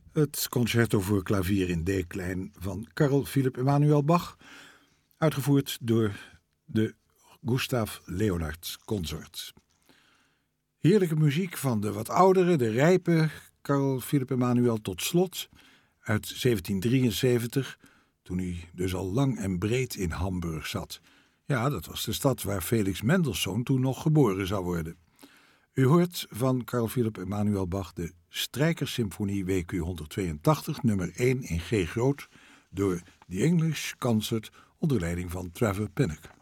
Het concerto voor klavier in D-klein van Carl Philipp Emanuel Bach, uitgevoerd door de Gustav Leonard Consort. Heerlijke muziek van de wat oudere, de rijpe Carl Philipp Emanuel tot slot, uit 1773, toen hij dus al lang en breed in Hamburg zat. Ja, dat was de stad waar Felix Mendelssohn toen nog geboren zou worden. U hoort van Carl Philipp Emanuel Bach de Strijkersymfonie WQ 182, nummer 1 in G groot, door The English Concert onder leiding van Trevor Pinnock.